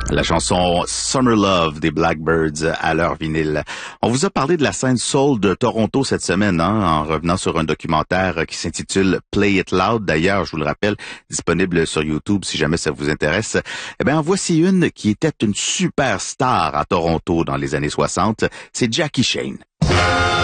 La chanson Summer Love des Blackbirds à leur vinyle. On vous a parlé de la scène soul de Toronto cette semaine, en revenant sur un documentaire qui s'intitule Play It Loud. D'ailleurs, je vous le rappelle, disponible sur YouTube si jamais ça vous intéresse. Eh bien, voici une qui était une superstar à Toronto dans les années 60. C'est Jackie Shane.